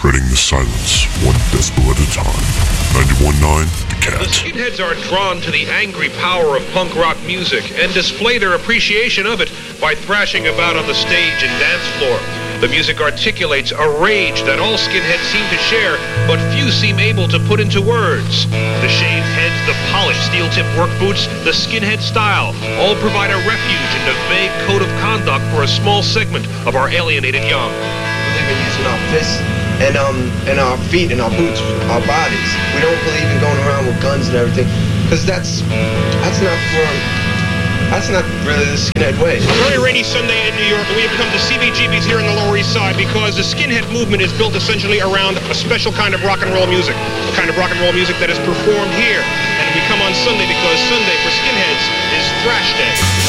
shredding the silence, one decibel at a time. 91.9, The Cat. The skinheads are drawn to the angry power of punk rock music and display their appreciation of it by thrashing about on the stage and dance floor. The music articulates a rage that all skinheads seem to share, but few seem able to put into words. The shaved heads, the polished steel-tipped work boots, the skinhead style, all provide a refuge and a vague code of conduct for a small segment of our alienated young. We believe in using our fists and our feet and our boots, our bodies. We don't believe in going around with guns and everything, because that's not really the skinhead way. It's a very rainy Sunday in New York, and we have come to CBGB's here in the Lower East Side because the skinhead movement is built essentially around a special kind of rock and roll music, a kind of rock and roll music that is performed here. And we come on Sunday because Sunday for skinheads is thrash day.